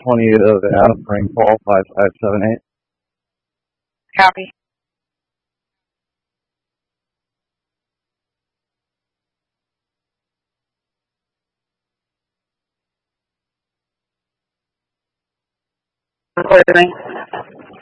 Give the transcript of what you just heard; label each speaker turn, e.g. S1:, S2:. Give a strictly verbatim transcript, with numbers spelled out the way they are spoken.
S1: twenty of Adam Spring, Paul, five five seven eight.
S2: Copy. Recording.